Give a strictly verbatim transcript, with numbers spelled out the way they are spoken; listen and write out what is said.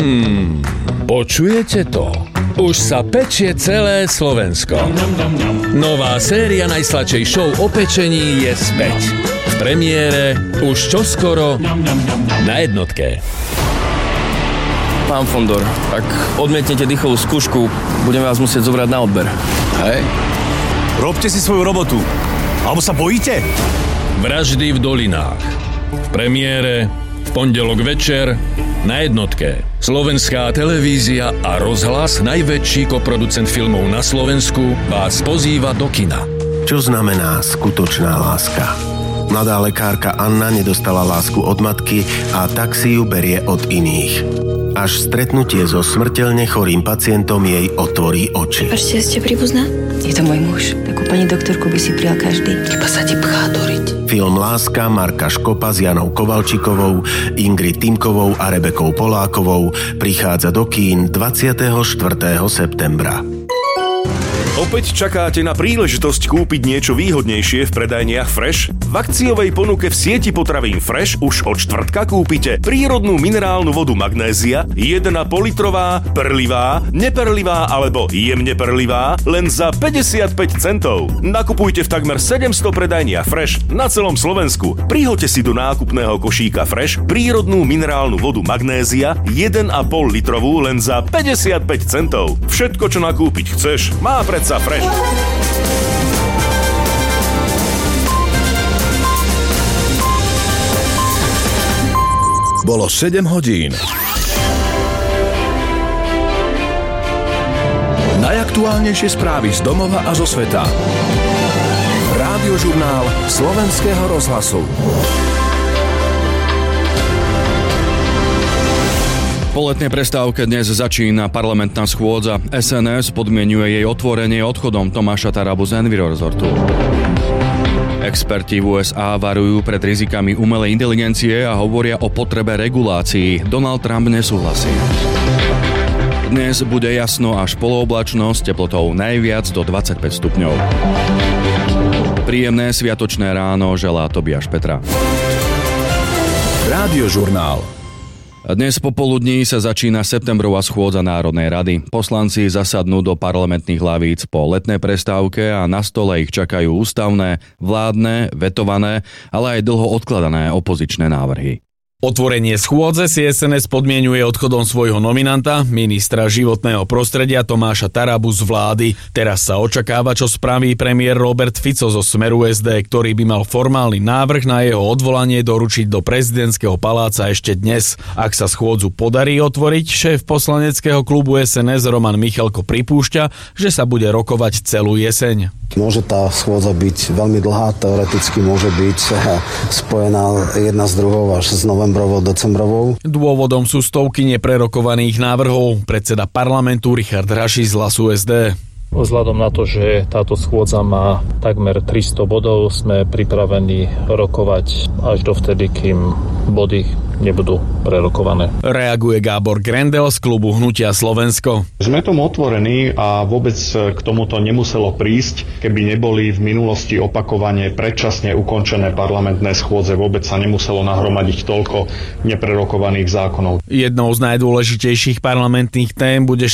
Mmm, počujete to? Už sa pečie celé Slovensko. Nová séria najsladšej show o pečení je späť. V premiére už čoskoro na jednotke. Pán Fondor, ak odmietnete dýchovú skúšku, budeme vás musieť zobrať na odber. Hej. Robte si svoju robotu. Alebo sa bojíte? Vraždy v dolinách. V premiére v pondelok večer na jednotke. Slovenská televízia a rozhlas, najväčší koproducent filmov na Slovensku, vás pozýva do kina. Čo znamená skutočná láska? Mladá lekárka Anna nedostala lásku od matky a tak si ju berie od iných. Až stretnutie so smrteľne chorým pacientom jej otvorí oči. Ešte ste príbuzná? Je to môj muž. Takú pani doktorku by si prijal každý. Iba sa ti pchá doriť. Film Láska Marka Škopa s Janou Kovalčikovou, Ingrid Timkovou a Rebekou Polákovou prichádza do kín dvadsiateho štvrtého septembra. Opäť čakáte na príležitosť kúpiť niečo výhodnejšie v predajniach Fresh? V akciovej ponuke v sieti potravín Fresh už od štvrtka kúpite prírodnú minerálnu vodu Magnézia jeden a pol litrová, perlivá, neperlivá alebo jemne perlivá len za päťdesiatpäť centov. Nakupujte v takmer sedemsto predajniach Fresh na celom Slovensku. Prihoďte si do nákupného košíka Fresh prírodnú minerálnu vodu Magnézia jeden a pol litrovú len za päťdesiatpäť centov. Všetko, čo nakúpiť chceš, má predsa Fresh. Bolo sedem hodín. Najaktuálnejšie správy z domova a zo sveta. Rádiožurnál Slovenského rozhlasu. Po letnej prestávke dnes začína parlamentná schôdza. es en es podmienuje jej otvorenie odchodom Tomáša Tarabu z Envirorezortu. Experti v ú es á varujú pred rizikami umelej inteligencie a hovoria o potrebe regulácií. Donald Trump nesúhlasí. Dnes bude jasno až polooblačno s teplotou najviac do dvadsaťpäť stupňov. Príjemné sviatočné ráno želá Tobiáš Petra. Rádiožurnál. Dnes popoludní sa začína septembrová schôdza Národnej rady. Poslanci zasadnú do parlamentných hlavíc po letnej prestávke a na stole ich čakajú ústavné, vládne, vetované, ale aj dlho odkladané opozičné návrhy. Otvorenie schôdze si es en es podmienuje odchodom svojho nominanta, ministra životného prostredia Tomáša Tarabu z vlády. Teraz sa očakáva, čo spraví premiér Robert Fico zo Smeru es dé, ktorý by mal formálny návrh na jeho odvolanie doručiť do prezidentského paláca ešte dnes. Ak sa schôdzu podarí otvoriť, šéf poslaneckého klubu es en es Roman Michalko pripúšťa, že sa bude rokovať celú jeseň. Môže tá schôdza byť veľmi dlhá, teoreticky môže byť spojená jedna s druhou až s novembrovou, decembrovou. Dôvodom sú stovky neprerokovaných návrhov. Predseda parlamentu Richard Raši z Hlasu es dé. Vzhľadom na to, že táto schôdza má takmer tristo bodov, sme pripravení rokovať až dovtedy, kým body nebudú prerokované. Reaguje Gábor Grendel z klubu Hnutia Slovensko. Sme tomu otvorení a vôbec k tomuto nemuselo prísť, keby neboli v minulosti opakovane predčasne ukončené parlamentné schôdze. Vôbec sa nemuselo nahromadiť toľko neprerokovaných zákonov. Jednou z najdôležitejších parlamentných tém bude